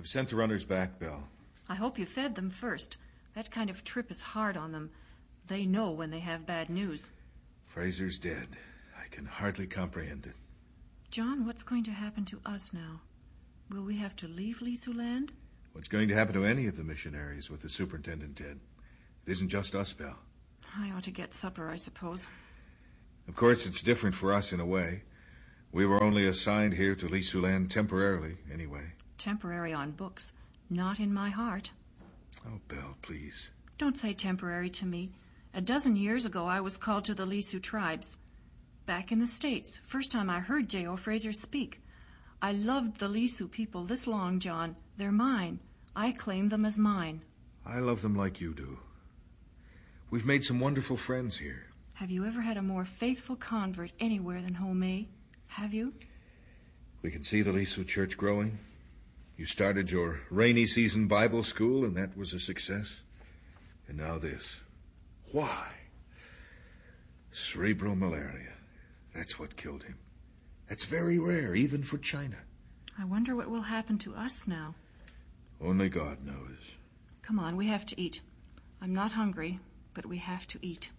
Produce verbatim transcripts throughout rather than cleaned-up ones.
I've sent the runners back, Belle. I hope you fed them first. That kind of trip is hard on them. They know when they have bad news. Fraser's dead. I can hardly comprehend it. John, what's going to happen to us now? Will we have to leave Lisuland? What's going to happen to any of the missionaries with the superintendent dead? It isn't just us, Belle. I ought to get supper, I suppose. Of course, it's different for us in a way. We were only assigned here to Lisuland temporarily, anyway. Temporary on books, not in my heart. Oh, Belle, please. Don't say temporary to me. A dozen years ago, I was called to the Lisu tribes. Back in the States, first time I heard J O. Fraser speak. I loved the Lisu people this long, John. They're mine. I claim them as mine. I love them like you do. We've made some wonderful friends here. Have you ever had a more faithful convert anywhere than Homay? Have you? We can see the Lisu church growing. You started your rainy season Bible school, and that was a success. And now this. Why? Cerebral malaria. That's what killed him. That's very rare, even for China. I wonder what will happen to us now. Only God knows. Come on, we have to eat. I'm not hungry, but we have to eat.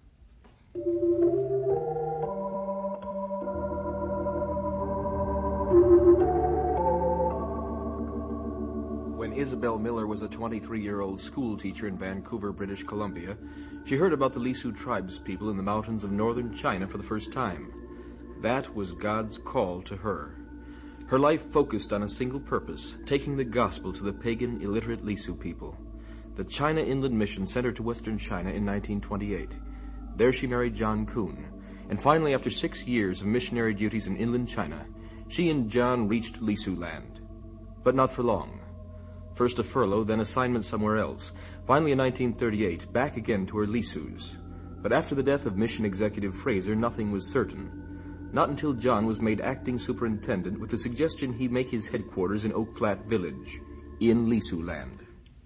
When Isabel Miller was a twenty-three-year-old school teacher in Vancouver, British Columbia, she heard about the Lisu tribes people in the mountains of northern China for the first time. That was God's call to her. Her life focused on a single purpose, taking the gospel to the pagan, illiterate Lisu people. The China Inland Mission sent her to western China in nineteen twenty-eight. There she married John Kuhn, and finally, after six years of missionary duties in inland China, she and John reached Lisu land. But not for long. First a furlough, then assignment somewhere else. Finally, in nineteen thirty-eight, back again to her Lisus. But after the death of mission executive Fraser, nothing was certain. Not until John was made acting superintendent with the suggestion he make his headquarters in Oak Flat Village, in Lisu land.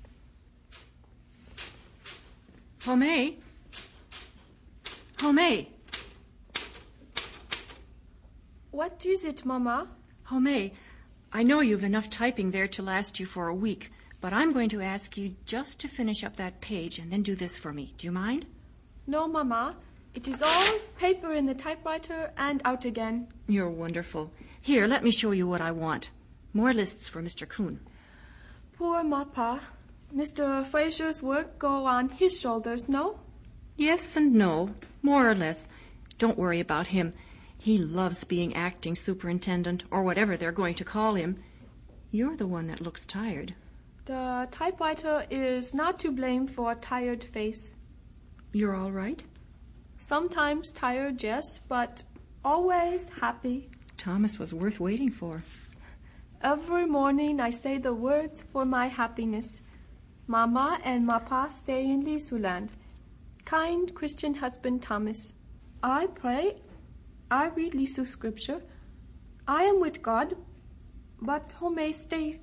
Homay? Homay? What is it, Mama? Homay, I know you've enough typing there to last you for a week, but I'm going to ask you just to finish up that page and then do this for me. Do you mind? No, Mama. It is all paper in the typewriter and out again. You're wonderful. Here, let me show you what I want. More lists for Mister Kuhn. Poor Mappa. Mister Fraser's work go on his shoulders, no? Yes and no, more or less. Don't worry about him. He loves being acting superintendent, or whatever they're going to call him. You're the one that looks tired. The typewriter is not to blame for a tired face. You're all right? Sometimes tired, yes, but always happy. Thomas was worth waiting for. Every morning I say the words for my happiness. Mama and Mappa stay in Lisuland. Kind Christian husband Thomas. I pray. I read Lisu scripture. I am with God, but Homay stay